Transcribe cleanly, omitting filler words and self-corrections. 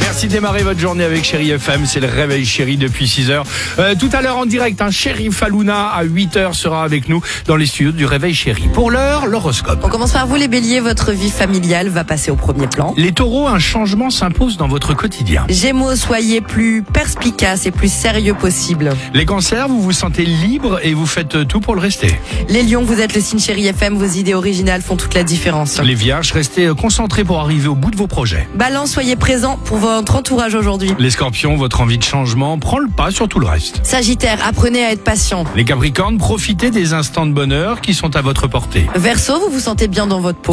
Merci de démarrer votre journée avec Chéri FM. C'est le réveil Chéri depuis 6h. Tout à l'heure en direct, Chérif Halouna à 8h sera avec nous dans les studios du réveil Chéri. Pour l'heure, l'horoscope. On commence par vous les béliers, votre vie familiale va passer au premier plan. Les taureaux, un changement s'impose dans votre quotidien. Gémeaux, soyez plus perspicace et plus sérieux possible. Les cancers, vous vous sentez libre et vous faites tout pour le rester. Les lions, vous êtes le signe Chéri FM, vos idées originales font toute la différence. Les vierges, restez concentrés pour arriver au bout de vos projets. Balance, soyez présent pour votre entourage aujourd'hui. Les scorpions, votre envie de changement prend le pas sur tout le reste. Sagittaire, apprenez à être patient. Les capricornes, profitez des instants de bonheur qui sont à votre portée. Verseau, vous vous sentez bien dans votre peau.